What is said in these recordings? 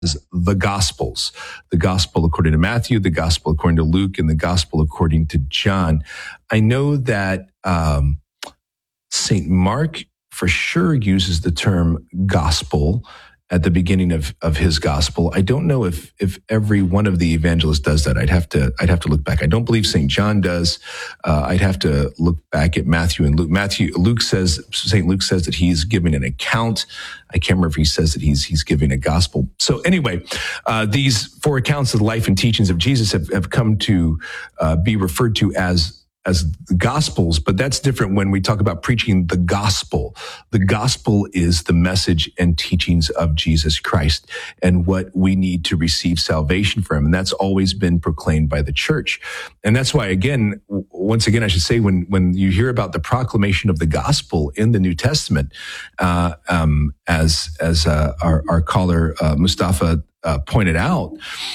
the Gospels, the Gospel according to Matthew, the Gospel according to Luke, and the Gospel according to John. I know that St. Mark for sure uses the term gospel at the beginning of his gospel. I don't know if every one of the evangelists does that. I'd have to look back. I don't believe St. John does. I'd have to look back at Matthew and Luke. St. Luke says that he's giving an account. I can't remember if he says that he's giving a gospel. So anyway, these four accounts of the life and teachings of Jesus have come to be referred to as the Gospels, but that's different when we talk about preaching the gospel. The gospel is the message and teachings of Jesus Christ and what we need to receive salvation from. And that's always been proclaimed by the church. And that's why, once again, I should say, when you hear about the proclamation of the gospel in the New Testament, as our caller, Mustafa, pointed out,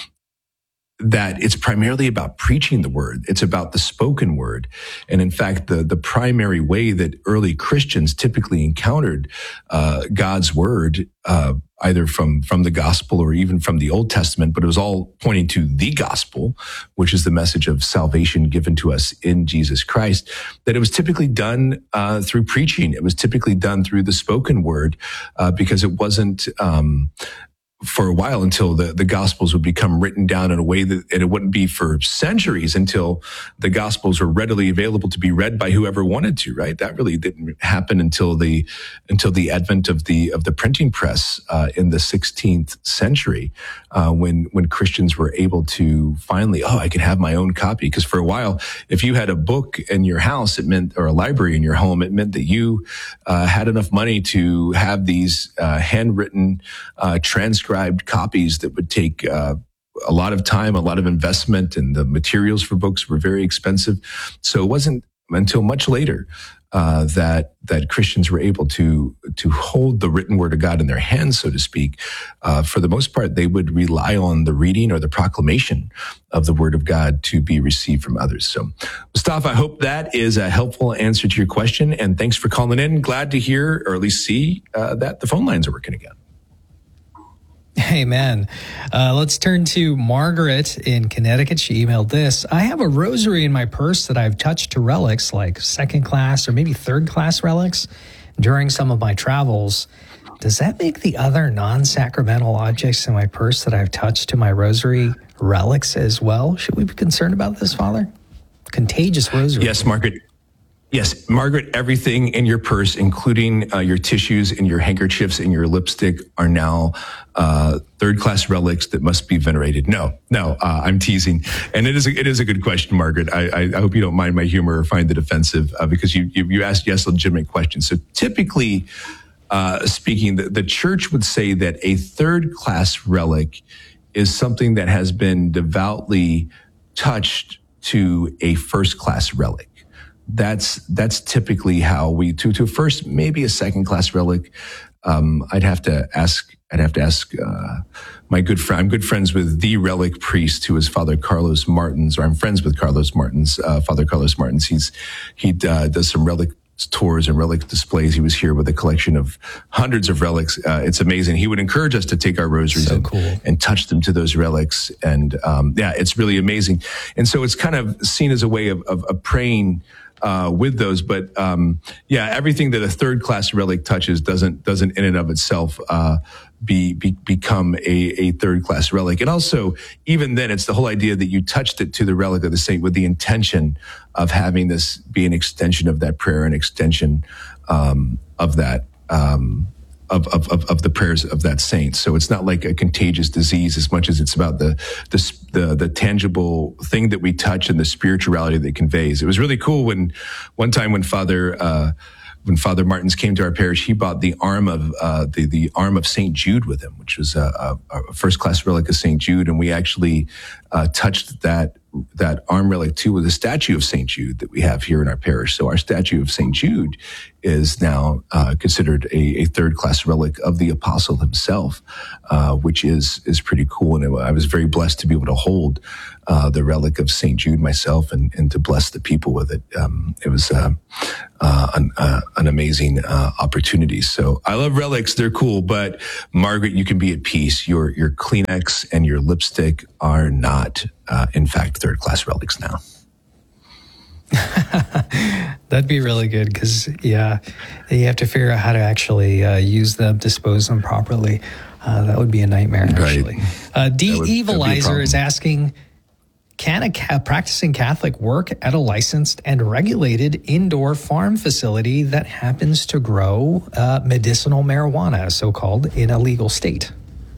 that it's primarily about preaching the word. It's about the spoken word. And in fact, the primary way that early Christians typically encountered God's word, either from the gospel or even from the Old Testament, but it was all pointing to the gospel, which is the message of salvation given to us in Jesus Christ, that it was typically done through preaching. It was typically done through the spoken word, because it wasn't for a while until the Gospels would become written down in a way that it wouldn't be for centuries until the Gospels were readily available to be read by whoever wanted to, right? That really didn't happen until the advent of the printing press in the 16th century, when Christians were able to finally, I can have my own copy. Because for a while, if you had a book in your house, or a library in your home, it meant that you had enough money to have these handwritten transcribed copies that would take a lot of time, a lot of investment, and the materials for books were very expensive. So it wasn't until much later that Christians were able to hold the written word of God in their hands, so to speak. For the most part, they would rely on the reading or the proclamation of the word of God to be received from others. So, Mustafa, I hope that is a helpful answer to your question, and thanks for calling in. Glad to hear, or at least see, that the phone lines are working again. Amen. Let's turn to Margaret in Connecticut. She emailed this: I have a rosary in my purse that I've touched to relics, like second class or maybe third class relics, during some of my travels. Does that make the other non-sacramental objects in my purse that I've touched to my rosary relics as well? Should we be concerned about this, Father? Contagious rosary. Yes, Margaret. Yes, Margaret, everything in your purse, including your tissues and your handkerchiefs and your lipstick, are now third-class relics that must be venerated. No, I'm teasing. And it is a good question, Margaret. I hope you don't mind my humor or find it offensive, because you asked legitimate questions. So typically speaking, the church would say that a third-class relic is something that has been devoutly touched to a first-class relic. That's typically how we to first, maybe a second class relic. I'd have to ask my good friend. I'm good friends with the relic priest, who is Father Carlos Martins, or I'm friends with Carlos Martins. Father Carlos Martins. He does some relic tours and relic displays. He was here with a collection of hundreds of relics. It's amazing. He would encourage us to take our rosaries and touch them to those relics. And it's really amazing. And so it's kind of seen as a way of praying with those, but everything that a third class relic touches doesn't in and of itself become a third class relic. And also, even then, it's the whole idea that you touched it to the relic of the saint with the intention of having this be an extension of that prayer, an extension of that. Of the prayers of that saint. So it's not like a contagious disease as much as it's about the tangible thing that we touch and the spirituality that it conveys. It was really cool when Father Martins came to our parish, he bought the arm of the arm of St. Jude with him, which was a first class relic of St. Jude, and we actually touched that arm relic too with a statue of St. Jude that we have here in our parish. So our statue of St. Jude is now considered a third class relic of the apostle himself, which is pretty cool. And I was very blessed to be able to hold the relic of St. Jude myself and to bless the people with it. It was an amazing opportunity. So I love relics; they're cool. But Margaret, you can be at peace. Your Kleenex and your lipstick are not, in fact, third-class relics now. That'd be really good because, you have to figure out how to actually use them, dispose them properly. That would be a nightmare, actually. Right. D. Evilizer is asking, can a practicing Catholic work at a licensed and regulated indoor farm facility that happens to grow medicinal marijuana, so-called, in a legal state?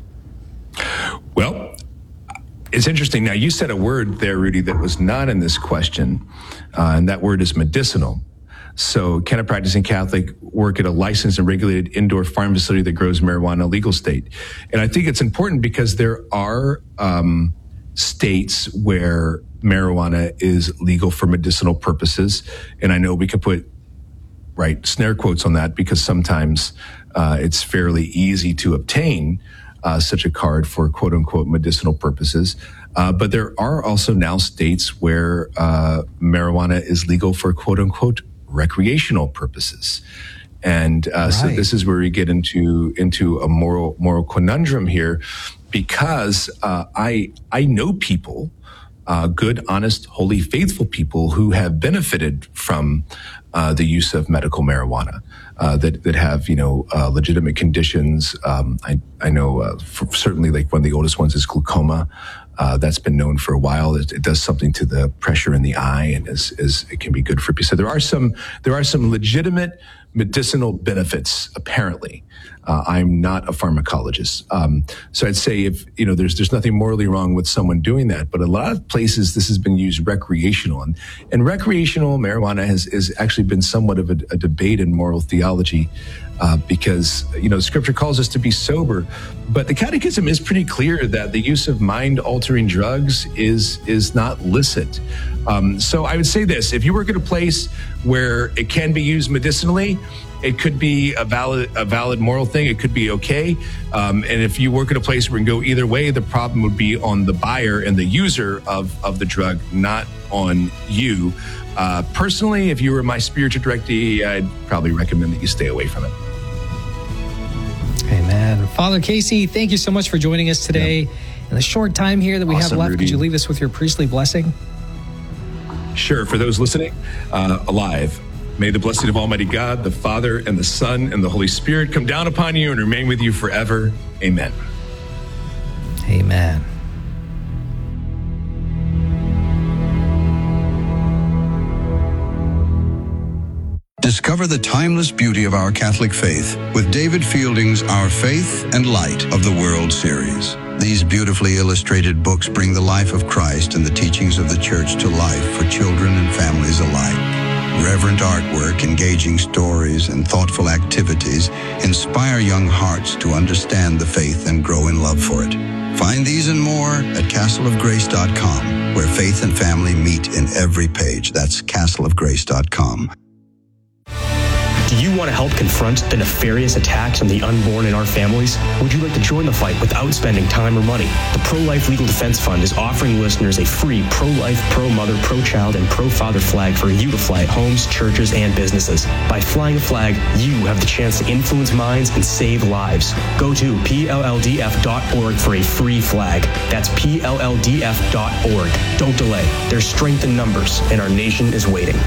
Well, it's interesting. Now, you said a word there, Rudy, that was not in this question, and that word is medicinal. So can a practicing Catholic work at a licensed and regulated indoor farm facility that grows marijuana in a legal state? And I think it's important because there are states where marijuana is legal for medicinal purposes. And I know we could put snare quotes on that because sometimes it's fairly easy to obtain such a card for quote unquote medicinal purposes. But there are also now states where marijuana is legal for quote unquote recreational purposes. And so this is where we get into a moral conundrum here, because I know people, good, honest, holy, faithful people who have benefited from the use of medical marijuana that have legitimate conditions. I know certainly like one of the oldest ones is glaucoma. That's been known for a while. It does something to the pressure in the eye, and it can be good for people. So there are some legitimate medicinal benefits, apparently. I'm not a pharmacologist. So I'd say if, there's nothing morally wrong with someone doing that, but a lot of places this has been used recreational, and recreational marijuana has actually been somewhat of a debate in moral theology, because, scripture calls us to be sober, but the catechism is pretty clear that the use of mind altering drugs is not licit. So I would say this: if you work at a place where it can be used medicinally, it could be a valid moral thing. It could be okay. And if you work at a place where it can go either way, the problem would be on the buyer and the user of the drug, not on you. Personally, if you were my spiritual directee, I'd probably recommend that you stay away from it. Amen. Father Casey, thank you so much for joining us today. Yeah. In the short time here that we have left, Rudy, could you leave us with your priestly blessing? Sure. For those listening, alive, may the blessing of Almighty God, the Father, and the Son, and the Holy Spirit come down upon you and remain with you forever. Amen. Amen. Discover the timeless beauty of our Catholic faith with David Fielding's Our Faith and Light of the World series. These beautifully illustrated books bring the life of Christ and the teachings of the Church to life for children and families alike. Reverent artwork, engaging stories, and thoughtful activities inspire young hearts to understand the faith and grow in love for it. Find these and more at castleofgrace.com, where faith and family meet in every page. That's castleofgrace.com. Do you want to help confront the nefarious attacks on the unborn in our families? Would you like to join the fight without spending time or money? The Pro-Life Legal Defense Fund is offering listeners a free pro-life, pro-mother, pro-child, and pro-father flag for you to fly at homes, churches, and businesses. By flying a flag, you have the chance to influence minds and save lives. Go to PLLDF.org for a free flag. That's PLLDF.org. Don't delay. There's strength in numbers, and our nation is waiting.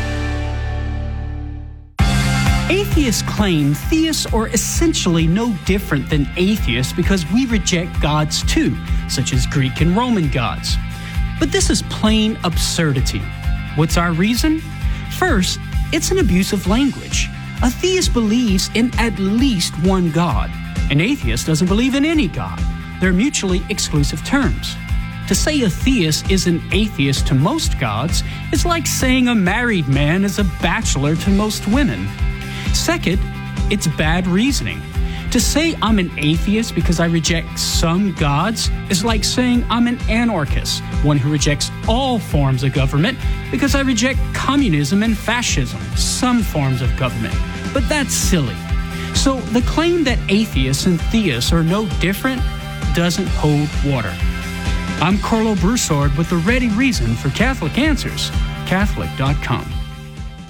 Atheists claim theists are essentially no different than atheists because we reject gods too, such as Greek and Roman gods. But this is plain absurdity. What's our reason? First, it's an abuse of language. A theist believes in at least one God. An atheist doesn't believe in any God. They're mutually exclusive terms. To say a theist is an atheist to most gods is like saying a married man is a bachelor to most women. Second, it's bad reasoning. To say I'm an atheist because I reject some gods is like saying I'm an anarchist, one who rejects all forms of government because I reject communism and fascism, some forms of government. But that's silly. So the claim that atheists and theists are no different doesn't hold water. I'm Carlo Broussard with the ready reason for Catholic Answers, Catholic.com.